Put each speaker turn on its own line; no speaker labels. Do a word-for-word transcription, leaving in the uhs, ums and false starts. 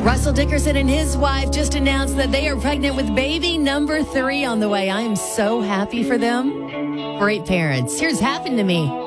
Russell Dickerson and his wife just announced that they are pregnant with baby number three on the way. I am so happy for them. Great parents. Here's Happened to Me.